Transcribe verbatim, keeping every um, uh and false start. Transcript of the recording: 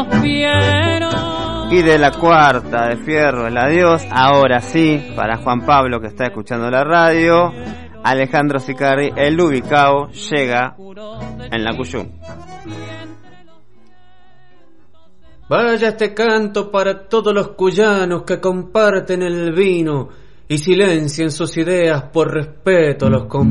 Y de la cuarta de Fierro el adiós, ahora sí, para Juan Pablo que está escuchando la radio, Alejandro Sicarri, el ubicao, llega en la Cuyum. Vaya este canto para todos los cuyanos que comparten el vino y silencien sus ideas por respeto a los compañeros.